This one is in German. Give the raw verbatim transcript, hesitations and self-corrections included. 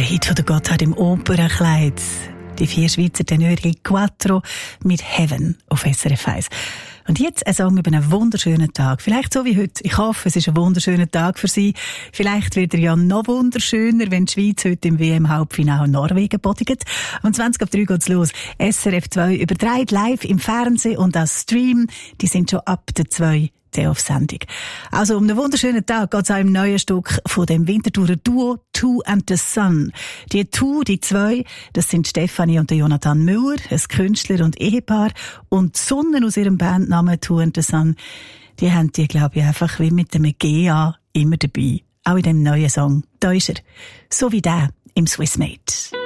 Der Hit von der Gotthard im Operenkleid. Die vier Schweizer Tenöre Quattro mit Heaven auf S R F eins. Und jetzt ein Song über einen wunderschönen Tag. Vielleicht so wie heute. Ich hoffe, es ist ein wunderschöner Tag für Sie. Vielleicht wird er ja noch wunderschöner, wenn die Schweiz heute im W M-Halbfinale Norwegen bodigt. Um zwanzig ab drei geht's los. S R F zwei überträgt live im Fernsehen und als Stream. Die sind schon ab der zwei auf Sendung. Also um einen wunderschönen Tag geht's auch im neuen Stück von dem Winterthurer Duo Two and the Sun. Die Two, die zwei, das sind Stefanie und der Jonathan Müller, ein Künstler und Ehepaar. Und die Sonne aus ihrem Bandnamen Two and the Sun, die haben die, glaube ich, einfach wie mit dem G A immer dabei. Auch in dem neuen Song. Da ist er. So wie der im Swissmade.